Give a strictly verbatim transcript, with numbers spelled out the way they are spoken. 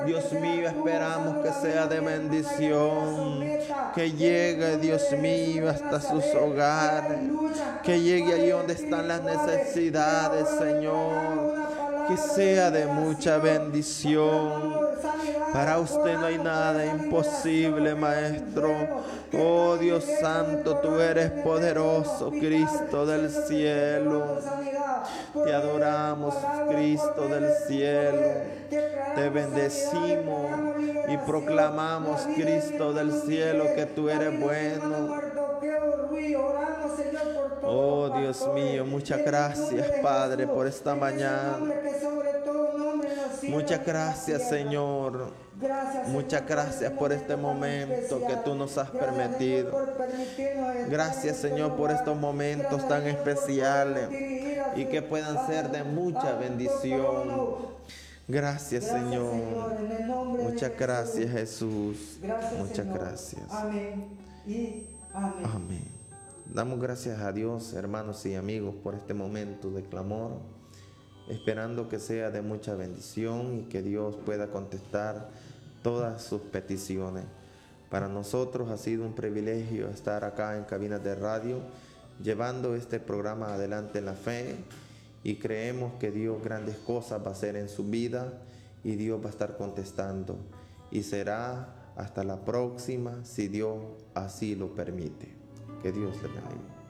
Dios mío, esperamos que sea de bendición, que llegue, Dios mío, hasta sus hogares, que llegue allí donde están las necesidades, Señor, que sea de mucha bendición. Para usted no hay nada imposible, Maestro. Oh Dios Santo, tú eres poderoso, Cristo del cielo. Te adoramos, Cristo del cielo. Te bendecimos y proclamamos, Cristo del cielo, que tú eres bueno. Oh Dios mío, muchas gracias, Padre, por esta mañana. Muchas gracias, Señor. Muchas gracias por este momento que tú nos has permitido. Gracias, Señor, por estos momentos tan especiales y que puedan ser de mucha bendición. Gracias, Señor. Muchas gracias, Jesús. Muchas gracias. Amén y amén. Amén. Damos gracias a Dios, hermanos y amigos, por este momento de clamor, esperando que sea de mucha bendición y que Dios pueda contestar todas sus peticiones. Para nosotros ha sido un privilegio estar acá en Cabinas de Radio, llevando este programa adelante en la fe, y creemos que Dios grandes cosas va a hacer en su vida y Dios va a estar contestando. Y será hasta la próxima, si Dios así lo permite. Que Dios le bendiga.